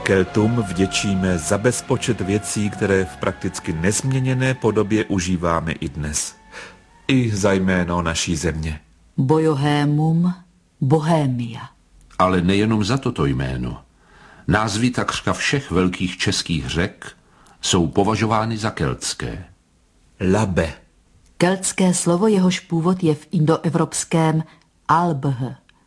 Keltům vděčíme za bezpočet věcí, které v prakticky nezměněné podobě užíváme i dnes. I za jméno naší země. Bojohémum Bohémia. Ale nejenom za toto jméno. Názvy takřka všech velkých českých řek jsou považovány za keltské. Labe. Keltské slovo, jehož původ je v indoevropském albh.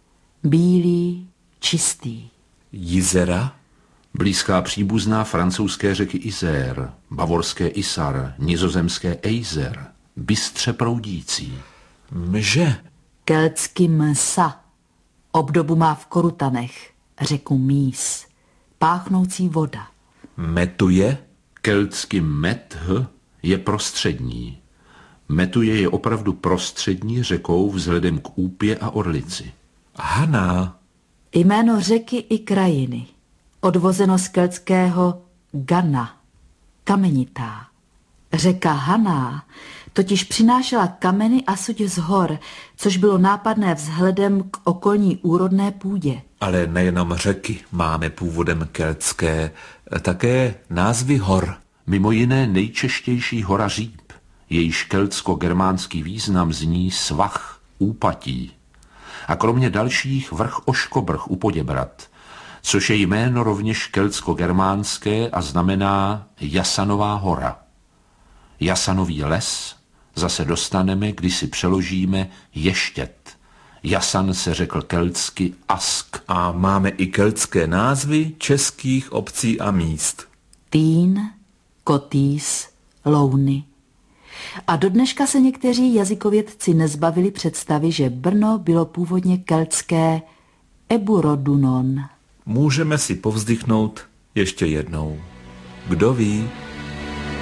Bílý, čistý. Jizera. Blízká příbuzná francouzské řeky Isère, bavorské Isar, nizozemské Eiser, bystře proudící. Mže. Keltsky msa. Obdobu má v Korutanech, řeku Mís. Páchnoucí voda. Metuje. Keltsky meth je prostřední. Metuje je opravdu prostřední řekou vzhledem k Úpě a Orlici. Haná. Jméno řeky i krajiny. Odvozeno z keltského Gana, kamenitá. Řeka Haná totiž přinášela kameny a suď z hor, což bylo nápadné vzhledem k okolní úrodné půdě. Ale nejenom řeky máme původem keltské, také názvy hor. Mimo jiné nejčeštější hora Říp, jejíž keltsko-germánský význam zní svah, úpatí. A kromě dalších vrch Oškobrch u Poděbrad, což je jméno rovněž keltsko-germánské a znamená Jasanová hora. Jasanový les zase dostaneme, když si přeložíme ještět. Jasan se řekl keltsky ask. A máme i keltské názvy českých obcí a míst. Týn, Kotýs, Louny. A do dneška se někteří jazykovědci nezbavili představy, že Brno bylo původně keltské Eburodunon. Můžeme si povzdychnout ještě jednou. Kdo ví?